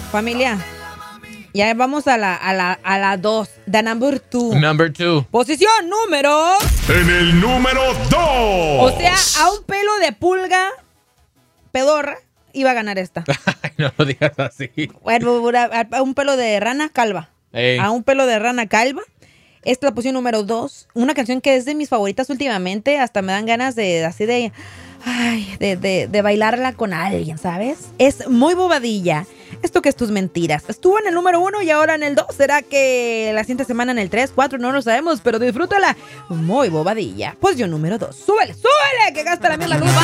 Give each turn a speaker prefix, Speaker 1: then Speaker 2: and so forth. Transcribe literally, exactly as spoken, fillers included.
Speaker 1: Familia, ya vamos a la a la a la dos. The number two.
Speaker 2: Number two.
Speaker 1: Posición número.
Speaker 3: En el número dos.
Speaker 1: O sea, a un pelo de pulga pedorra iba a ganar esta.
Speaker 2: Ay, no lo digas así.
Speaker 1: Bueno, a, a un pelo de rana calva.
Speaker 2: Ey.
Speaker 1: A un pelo de rana calva. Esta es la posición número dos. Una canción que es de mis favoritas últimamente. Hasta me dan ganas de así de. Ay, de, de, de bailarla con alguien, ¿sabes? Es muy bobadilla. Esto que es tus mentiras. Estuvo en el número uno y ahora en el dos. ¿Será que la siguiente semana en el tres, cuatro? No lo sabemos, pero disfrútala. Muy bobadilla. Posición número dos. Súbele, súbele, que gasta la misma luz.